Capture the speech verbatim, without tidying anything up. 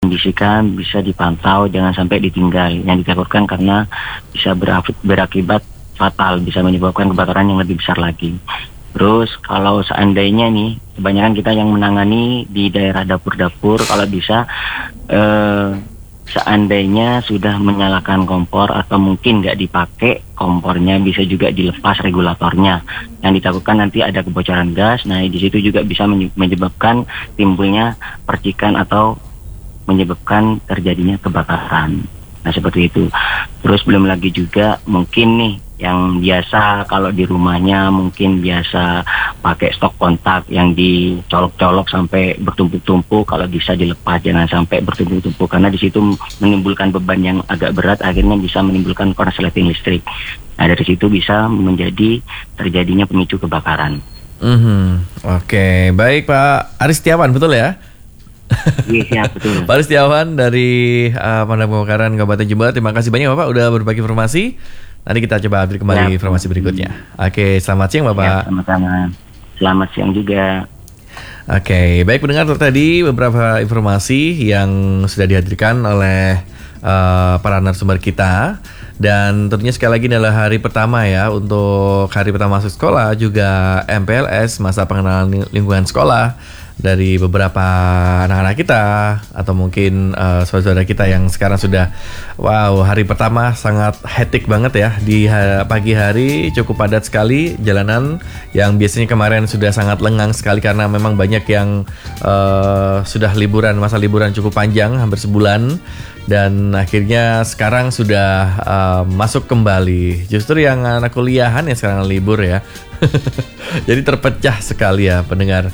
kondisikan, bisa dipantau, jangan sampai ditinggal. Yang ditakutkan karena bisa beraf- berakibat fatal, bisa menyebabkan kebakaran yang lebih besar lagi. Terus kalau seandainya nih, kebanyakan kita yang menangani di daerah dapur-dapur, kalau bisa eh, seandainya sudah menyalakan kompor atau mungkin nggak dipakai kompornya, bisa juga dilepas regulatornya. Yang ditakutkan nanti ada kebocoran gas. Nah, di situ juga bisa menye- menyebabkan timbulnya percikan atau menyebabkan terjadinya kebakaran. Nah, seperti itu. Terus belum lagi juga mungkin nih yang biasa kalau di rumahnya mungkin biasa pakai stok kontak yang dicolok-colok sampai bertumpuk-tumpuk, kalau bisa dilepas, jangan sampai bertumpuk-tumpuk karena di situ menimbulkan beban yang agak berat, akhirnya bisa menimbulkan korsleting listrik. Nah, dari situ bisa menjadi terjadinya pemicu kebakaran. Mhm. Oke, baik Pak Aris Setiawan, betul ya? Iya, siap, betul. Pak Aris Setiawan dari uh, Pemadam Kebakaran Kabupaten Jember. Terima kasih banyak Bapak udah berbagi informasi. Nanti kita coba ambil kembali Ya, informasi berikutnya. Oke, selamat siang Bapak. Ya, sama-sama. Selamat siang juga. Oke, baik pendengar, tadi beberapa informasi yang sudah dihadirkan oleh uh, para narasumber kita. Dan tentunya sekali lagi ini adalah hari pertama ya, untuk hari pertama masuk sekolah, juga M P L S, masa pengenalan lingkungan sekolah, dari beberapa anak-anak kita atau mungkin uh, saudara-saudara kita yang sekarang sudah, wow, hari pertama sangat hektik banget ya. Di ha- pagi hari cukup padat sekali jalanan, yang biasanya kemarin sudah sangat lengang sekali karena memang banyak yang uh, sudah liburan, masa liburan cukup panjang, hampir sebulan. Dan akhirnya sekarang sudah uh, masuk kembali. Justru yang anak kuliahan yang sekarang libur ya. Jadi terpecah sekali ya pendengar.